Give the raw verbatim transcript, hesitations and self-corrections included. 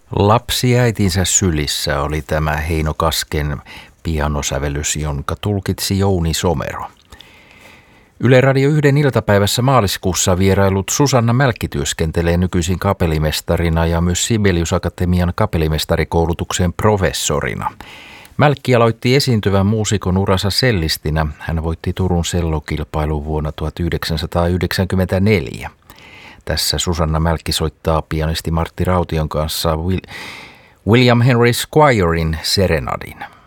Lapsi äitinsä sylissä oli tämä Heino Kasken pianosävellys, jonka tulkitsi Jouni Somero. Yle Radio yhden iltapäivässä maaliskuussa vierailut Susanna Mälkki työskentelee nykyisin kapellimestarina ja myös Sibelius Akatemian kapellimestarikoulutuksen professorina. Mälkki aloitti esiintyvän muusikon uransa sellistinä. Hän voitti Turun sellokilpailun vuonna tuhatyhdeksänsataayhdeksänkymmentäneljä. Tässä Susanna Mälkki soittaa pianisti Martti Raution kanssa William Henry Squiren Serenadin.